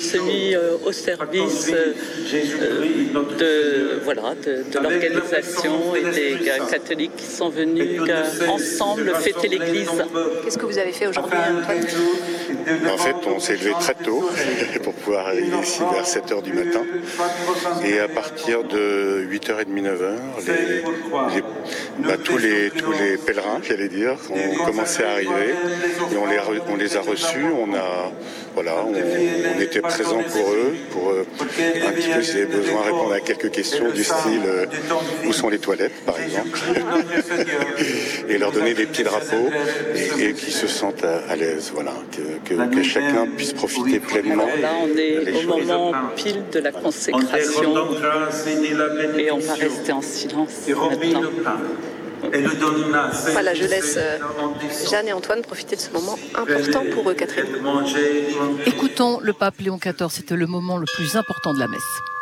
se mit au service de l'organisation et des catholiques qui sont venus ensemble fêter l'Église. Qu'est-ce que vous avez fait aujourd'hui, Antoine ? En fait, on s'est levé très tôt pour pouvoir arriver ici vers 7h du matin. Et à partir de 8h30, 9h, tous les pèlerins, j'allais dire, ont commencé à arriver et on les a reçus. On était présents pour eux, pour un petit peu s'ils avaient besoin de répondre à quelques questions du style où sont les toilettes, par exemple, et leur donner des petits drapeaux et qu'ils se sentent à l'aise, voilà, que chacun puisse profiter pleinement. Alors là, on est au moment pile de la consécration et on va rester en silence maintenant. Voilà, je laisse Jeanne et Antoine profiter de ce moment important pour eux, Catherine. Écoutons le pape Léon XIV, c'était le moment le plus important de la messe.